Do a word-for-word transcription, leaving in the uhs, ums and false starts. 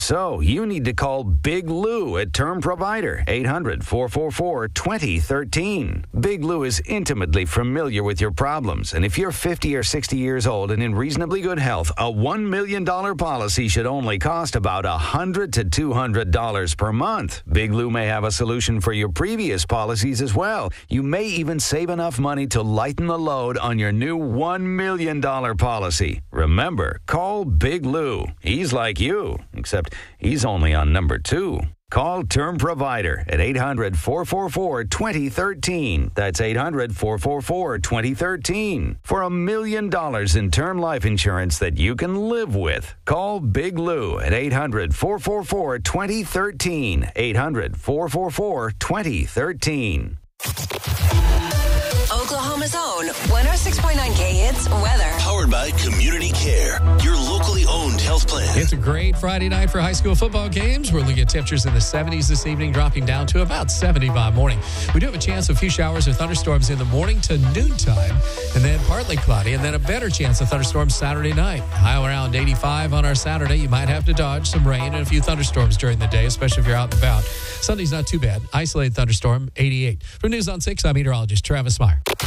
So you need to call Big Lou at Term Provider, eight hundred, four four four, two zero one three. Big Lou is intimately familiar with your problems, and if you're fifty or sixty years old and in reasonably good health, a one million dollars policy should only cost about one hundred to two hundred dollars per month. Big Lou may have a solution for your previous policies as well. You may even save enough money to lighten the load on your new one million dollars policy. Remember, call Big Lou. He's like you, except he's only on number two. Call Term Provider at eight hundred, four four four, two zero one three. That's eight hundred, four four four, two zero one three. For a million dollars in term life insurance that you can live with. Call Big Lou at eight hundred, four four four, two zero one three. eight hundred, four four four, two zero one three. Oklahoma's own one oh six point nine K Hits weather. Powered by Community Care, your locally owned health plan. It's a great Friday night for high school football games. We're looking at temperatures in the seventies this evening, dropping down to about seventy by morning. We do have a chance of a few showers or thunderstorms in the morning to noontime, and then partly cloudy, and then a better chance of thunderstorms Saturday night. High around eighty-five on our Saturday. You might have to dodge some rain and a few thunderstorms during the day, especially if you're out and about. Sunday's not too bad. Isolated thunderstorm, eighty-eight. From News on six, I'm meteorologist Travis Meyer.